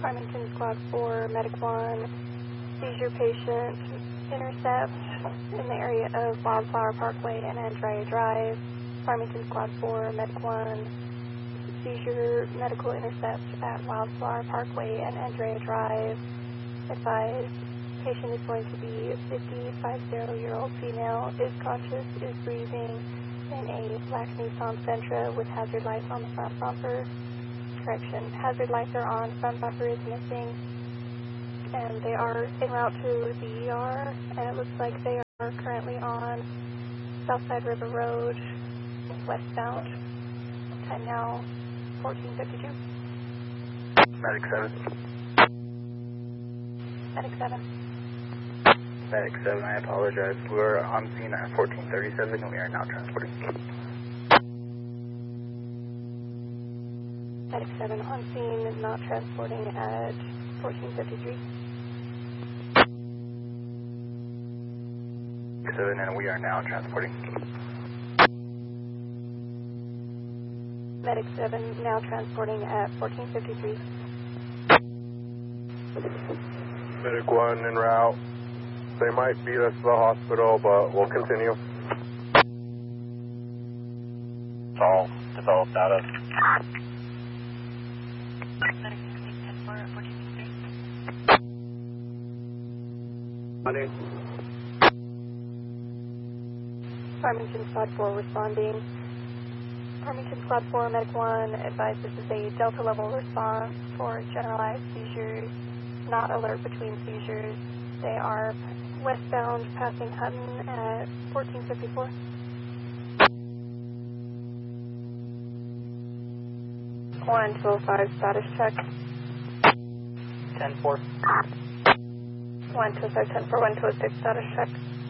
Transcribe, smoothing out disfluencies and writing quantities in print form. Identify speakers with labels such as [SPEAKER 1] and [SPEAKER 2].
[SPEAKER 1] Farmington Squad 4, Medic 1, seizure patient, intercept in the area of Wildflower Parkway and Andrea Drive. Farmington Squad 4, Medic 1, seizure medical intercept at Wildflower Parkway and Andrea Drive. Advised, patient is going to be a 50-year-old female, is conscious, is breathing, in a black Nissan Sentra with hazard lights on the front bumper. Correction, hazard lights are on, front bumper is missing, and they are en route to the ER, and it looks like they are currently on Southside River Road, westbound. Time now, 14:52.
[SPEAKER 2] Medic 7.
[SPEAKER 1] Medic 7.
[SPEAKER 2] Medic 7, I apologize. We're on scene at 14:37 and we are now transporting.
[SPEAKER 1] Medic 7 on scene, not transporting at 14:53.
[SPEAKER 2] 7 and we are now transporting.
[SPEAKER 1] Medic 7 now transporting at 14:53.
[SPEAKER 3] Medic 1 en route. They might beat us to the hospital, but we'll continue.
[SPEAKER 2] It's all developed out of.
[SPEAKER 1] Medic 16-10-4 at 14:53.
[SPEAKER 3] Money.
[SPEAKER 1] Farmington Squad 4 responding. Farmington Squad 4, Medic 1, advised this is a Delta level response for generalized seizures, not alert between seizures. They are westbound passing Hutton at 14:54. One 205 status check.
[SPEAKER 2] 10-4.
[SPEAKER 1] 1 205 10 for 1 206 status check.